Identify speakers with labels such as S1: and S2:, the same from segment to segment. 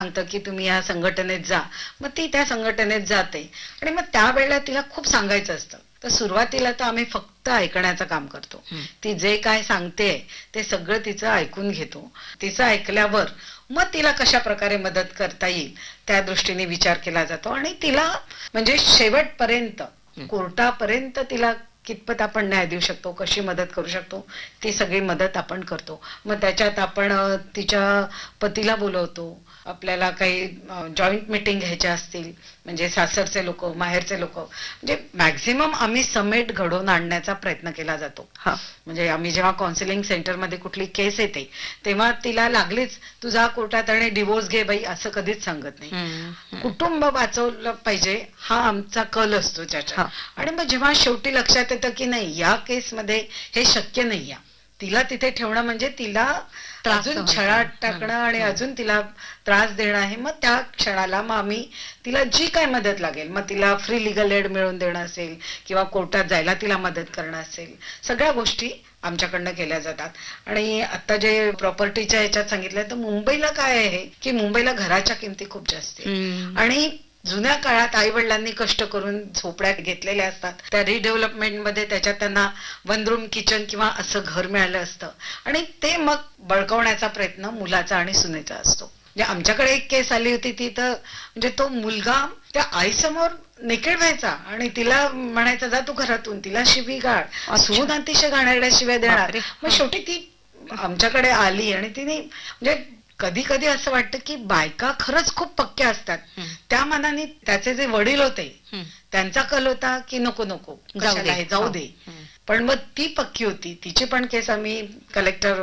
S1: सांगतं की तुम्ही या संघटनेत जा, मग ती त्या संघटनेत जाते आणि मग त्यावेळेला तिला खूप सांगायचं असतं. तर सुरुवातीला तर आम्ही फक्त ऐकण्याचं काम करतो. ती जे काय सांगते ते सगळं तिचं ऐकून घेतो. तिचं ऐकल्यावर मग तिला कशा प्रकारे मदत करता येईल त्या दृष्टीने विचार केला जातो आणि तिला म्हणजे शेवटपर्यंत कोर्टापर्यंत तिला कितपत आपण न्याय देऊ शकतो, कशी मदत करू शकतो, ती सगळी मदत आपण करतो. मग त्याच्यात आपण तिच्या पतीला बोलवतो. आपल्याला काही जॉईंट मीटिंग घ्यायच्या असतील म्हणजे सासरचे लोक, माहेरचे लोक, म्हणजे मॅक्झिमम आम्ही समेट घडवून आणण्याचा प्रयत्न केला जातो. म्हणजे आम्ही जेव्हा काउन्सिलिंग सेंटरमध्ये कुठली केस येते तेव्हा तिला लागलीच तुझा कोर्टात आणि डिवोर्स घे बाई असं कधीच सांगत नाही. कुटुंब वाचवलं पाहिजे हा आमचा कल असतो त्याच्यात. आणि मग जेव्हा शेवटी लक्षात येतं की नाही या केसमध्ये हे शक्य नाही, तिला तिथे ठेवणं म्हणजे तिला अजून छळात टाकणं आणि अजून तिला त्रास देणं आहे, मग त्या क्षणाला मग आम्ही तिला जी काय मदत लागेल, मग तिला फ्री लिगल एड मिळवून देणं असेल किंवा कोर्टात जायला तिला मदत करणं असेल, सगळ्या गोष्टी आमच्याकडनं केल्या जातात. आणि आता जे प्रॉपर्टीच्या ह्याच्यात सांगितलं तर मुंबईला काय आहे की मुंबईला घराच्या किमती खूप जास्त आहेत आणि जुन्या काळात आई वडिलांनी कष्ट करून झोपड्या घेतलेल्या असतात, त्या रिडेव्हलपमेंट मध्ये त्याच्यात त्यांना वन रूम किचन किंवा असं घर मिळालं असतं आणि ते मग बळकवण्याचा प्रयत्न मुलाचा आणि सुनेचा असतो. म्हणजे आमच्याकडे एक केस आली होती ती तर म्हणजे तो मुलगा त्या आईसमोर निकेड व्हायचा आणि तिला म्हणायचा जा तू घरातून, तिला शिवी गाळ, सून अतिशय घाणेरड्या शिव्या देणार. मग शेवटी ती आमच्याकडे आली आणि तिने म्हणजे कधी कधी असं वाटतं की बायका खरंच खूप पक्क्या असतात. त्या मनाने त्याचे जे वडील होते त्यांचा कल होता की नको नको कशाला हे जाऊ दे, पण मग ती पक्की होती. तिची पण केस आम्ही कलेक्टर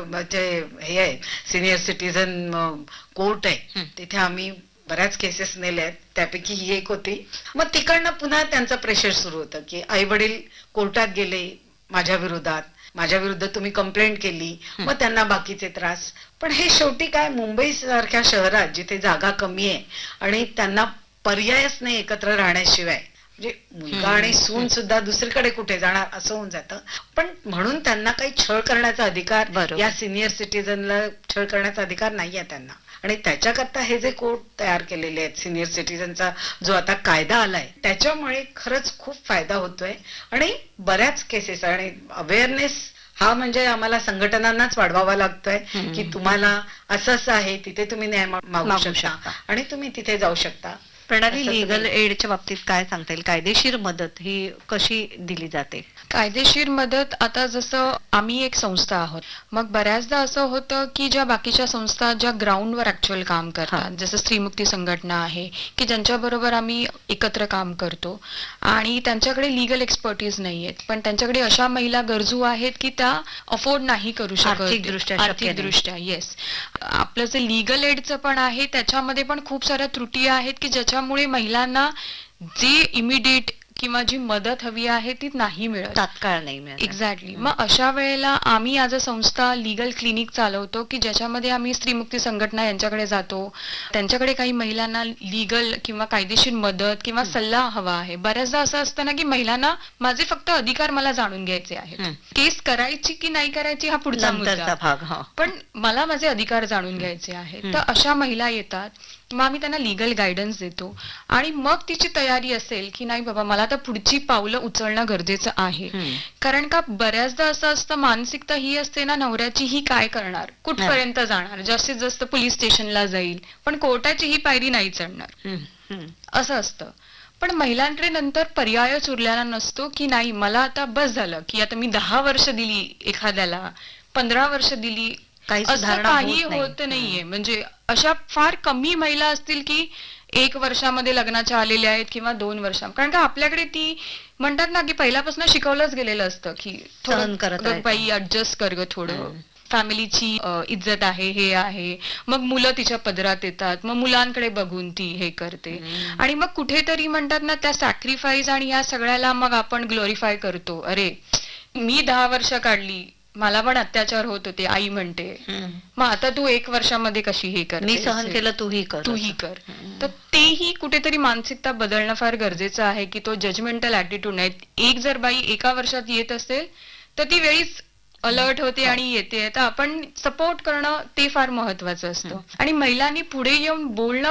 S1: हे आहे सिनियर सिटीजन कोर्ट आहे तिथे आम्ही बऱ्याच केसेस नेल्या आहेत, त्यापैकी ही एक होती. मग तिकडनं पुन्हा त्यांचं प्रेशर सुरू होतं की आई वडील कोर्टात गेले माझ्या विरुद्ध तुम्ही कंप्लेंट केली, मग त्यांना बाकीचे त्रास. पण हे शेवटी काय मुंबई सारख्या शहरात जिथे जागा कमी आहे आणि त्यांना पर्यायच नाही एकत्र राहण्याशिवाय, म्हणजे मुलगा आणि सून सुद्धा दुसरीकडे कुठे जाणार असं होऊन जातं. पण म्हणून त्यांना काही छळ करण्याचा अधिकार, या सिनियर सिटीजनला छळ करण्याचा अधिकार नाहीये त्यांना. आणि त्याच्याकरता हे जे कोर्ट तयार केलेले आहेत सिनियर सिटीजनचा जो आता कायदा आलाय त्याच्यामुळे खरंच खूप फायदा होतोय आणि बऱ्याच केसेस आणि अवेअरनेस हा म्हणजे आम्हाला संघटनांनाच वाढवावा लागतोय की तुम्हाला असं असं आहे, तिथे तुम्ही न्याय मागू शकता आणि तुम्ही तिथे जाऊ शकता.
S2: प्रणाली, लिगल एडच्या बाबतीत काय सांगता येईल? कायदेशीर मदत ही कशी दिली जाते?
S3: कायदेशीर मदत आता जसं आम्ही एक संस्था आहोत, मग बऱ्याचदा असं होतं की ज्या बाकीच्या संस्था ज्या ग्राउंडवर ऍक्च्युअल काम करतात, जसं स्त्रीमुक्ती संघटना आहे की ज्यांच्याबरोबर आम्ही एकत्र काम करतो आणि त्यांच्याकडे लिगल एक्सपर्टीज नाहीयेत, पण त्यांच्याकडे अशा महिला गरजू आहेत की त्या अफोर्ड नाही करू शकत आर्थिकदृष्ट्या. येस, आपलं जे लिगल एडचं पण आहे त्याच्यामध्ये पण खूप साऱ्या त्रुटी आहेत की ज्याच्यामुळे महिलांना जे इमिडिएट किंवा जी मदत हवी आहे ती नाही मिळत,
S2: तात्काळ नाही मिळत.
S3: एक्झॅक्टली. मग अशा वेळेला आम्ही ॲज अ संस्था लिगल क्लिनिक चालवतो की ज्याच्यामध्ये आम्ही स्त्रीमुक्ती संघटना यांच्याकडे जातो, त्यांच्याकडे काही महिलांना लिगल किंवा कायदेशीर मदत किंवा सल्ला हवा आहे. बऱ्याचदा असं असतं ना की महिलांना माझे फक्त अधिकार मला जाणून घ्यायचे आहेत, केस करायची की नाही करायची हा पुढचा मुद्दा, पण मला माझे अधिकार जाणून घ्यायचे आहेत. तर अशा महिला येतात, मग आम्ही त्यांना लिगल गायडन्स देतो आणि मग तिची तयारी असेल की नाही बाबा मला तर पुढची पावलं उचलणं गरजेचं आहे. कारण का बऱ्याचदा असं असतं, मानसिकता ही असते ना नवऱ्याची, ही काय करणार, कुठपर्यंत जाणार, जास्तीत जास्त पोलीस स्टेशनला जाईल पण कोर्टाची ही पायरी नाही चढणार असं असतं. पण महिलांकडे नंतर पर्यायच उरलेला नसतो की नाही मला आता बस झालं की आता मी 10 वर्ष दिली एखाद्याला, 15 वर्ष दिली, असं काही होत नाहीये. म्हणजे अशा फार कमी महिला असतील की 1 वर्षामध्ये लग्नाच्या आलेल्या आहेत किंवा 2 वर्षां, कारण का आपल्याकडे ती म्हणतात ना की पहिल्यापासून शिकवलंच गेलेलं असतं की थोडं बाई ऍडजस्ट कर ग, थोडं फॅमिलीची इज्जत आहे, हे आहे. मग मुलं तिच्या पदरात येतात, मग मुलांकडे बघून ती हे करते आणि मग कुठेतरी म्हणतात ना त्या सॅक्रिफाईस आणि या सगळ्याला मग आपण ग्लोरिफाय करतो. अरे मी 10 वर्ष काढली, मला पण अत्याचार होत होते, आई म्हणते, मग आता तू 1 वर्षामध्ये कशी हे कर,
S2: मी सहन केलं तूही कर.
S3: तर तेही कुठेतरी मानसिकता बदलणं फार गरजेचं आहे की तो जजमेंटल ऍटिट्यूड नाही. एक जर बाई 1 वर्षात येत असेल तर ती वेळीच अलर्ट होते आणि येते, तर आपण सपोर्ट करणं ते फार महत्वाचं असतं. आणि महिलांनी पुढे येऊन बोलणं